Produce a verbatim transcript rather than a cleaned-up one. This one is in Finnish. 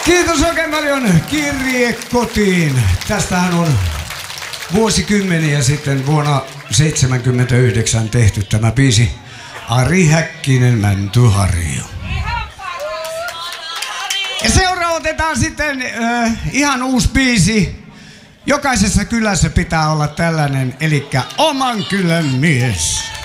Kiitos oikein paljon. Kirje kotiin. Tästähän on vuosikymmeniä sitten vuonna seitsemänkymmentäyhdeksän tehty tämä biisi. Ari Häkkinen, Mäntyharju. Ja seuraava otetaan sitten äh, ihan uusi biisi. Jokaisessa kylässä pitää olla tällainen, elikkä Oman kylän mies.